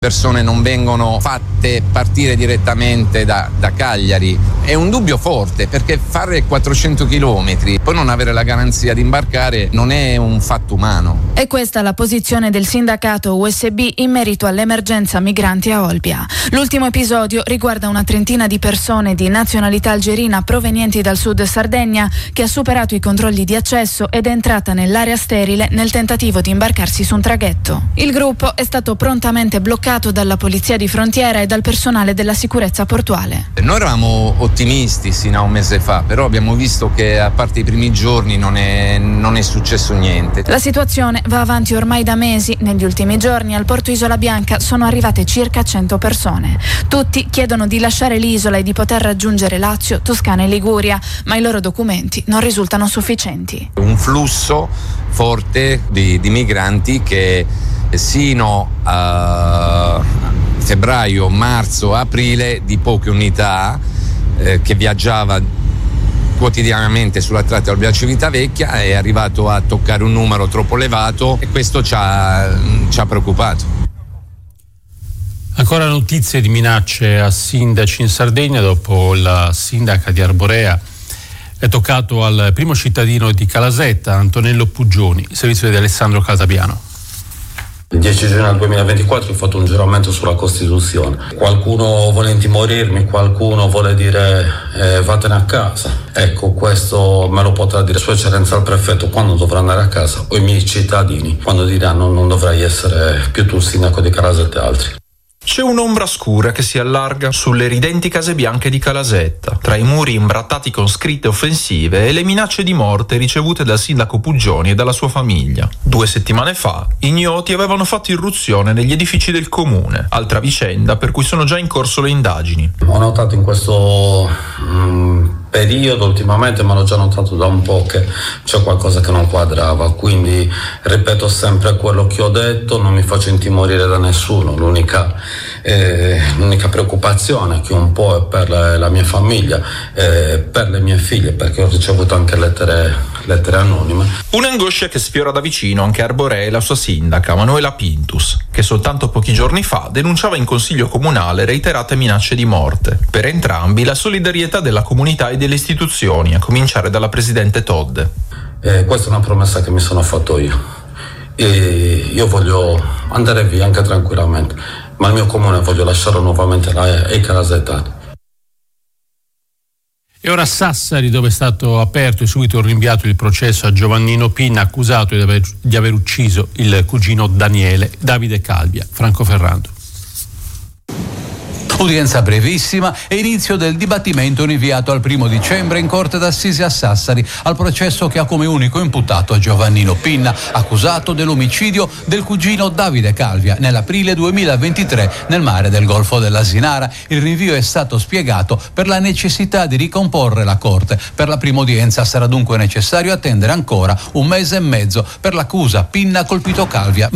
Persone non vengono fatte partire direttamente da Cagliari. È un dubbio forte, perché fare 400 chilometri poi non avere la garanzia di imbarcare non è un fatto umano. E questa la posizione del sindacato USB in merito all'emergenza migranti a Olbia. L'ultimo episodio riguarda una trentina di persone di nazionalità algerina provenienti dal sud Sardegna che ha superato i controlli di accesso ed è entrata nell'area sterile nel tentativo di imbarcarsi su un traghetto. Il gruppo è stato prontamente bloccato dalla polizia di frontiera e dal personale della sicurezza portuale. Noi eravamo ottimisti sino a un mese fa, però abbiamo visto che a parte i primi giorni non è successo niente. La situazione va avanti ormai da mesi. Negli ultimi giorni al porto Isola Bianca sono arrivate circa 100 persone. Tutti chiedono di lasciare l'isola e di poter raggiungere Lazio, Toscana e Liguria, ma i loro documenti non risultano sufficienti. Un flusso forte di migranti che sino a febbraio, marzo, aprile di poche unità che viaggiava quotidianamente sulla tratta Olbia-Civitavecchia è arrivato a toccare un numero troppo elevato e questo ci ha preoccupato. Ancora notizie di minacce a sindaci in Sardegna dopo la sindaca di Arborea. È toccato al primo cittadino di Calasetta, Antonello Puggioni, servizio di Alessandro Casabiano. Il 10 giugno 2024 ho fatto un giuramento sulla Costituzione. Qualcuno vuole intimorirmi, qualcuno vuole dire vattene a casa. Ecco, questo me lo potrà dire Sua Eccellenza il Prefetto quando dovrà andare a casa, o i miei cittadini quando diranno non dovrai essere più tu il sindaco di Calasetta e altri. C'è un'ombra scura che si allarga sulle ridenti case bianche di Calasetta, tra i muri imbrattati con scritte offensive e le minacce di morte ricevute dal sindaco Puggioni e dalla sua famiglia. 2 settimane fa, ignoti avevano fatto irruzione negli edifici del comune, altra vicenda per cui sono già in corso le indagini. Ho notato in questo periodo, ultimamente, ma l'ho già notato da un po', che c'è qualcosa che non quadrava, quindi ripeto sempre quello che ho detto, non mi faccio intimorire da nessuno, l'unica preoccupazione che un po' è per la mia famiglia, per le mie figlie, perché ho ricevuto anche lettere anonime. Un'angoscia che sfiora da vicino anche Arborea e la sua sindaca Manuela Pintus, che soltanto pochi giorni fa denunciava in consiglio comunale reiterate minacce di morte. Per entrambi la solidarietà della comunità e delle istituzioni, a cominciare dalla presidente Todde. Questa è una promessa che mi sono fatto io. E io voglio andare via anche tranquillamente, ma il mio comune voglio lasciarlo nuovamente ai calasettani. E ora a Sassari, dove è stato aperto e subito rinviato il processo a Giovannino Pinna, accusato di aver ucciso il cugino Daniele. Davide Calvia, Franco Ferrando. Udienza brevissima e inizio del dibattimento rinviato al 1 dicembre in Corte d'Assise a Sassari, al processo che ha come unico imputato Giovannino Pinna, accusato dell'omicidio del cugino Davide Calvia nell'aprile 2023 nel mare del Golfo dell'Asinara. Il rinvio è stato spiegato per la necessità di ricomporre la Corte. Per la prima udienza sarà dunque necessario attendere ancora 1 mese e mezzo. Per l'accusa Pinna ha colpito Calvia